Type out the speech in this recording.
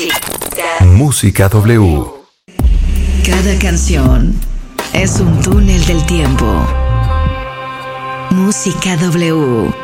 Música W. Cada canción es un túnel del tiempo. Música W.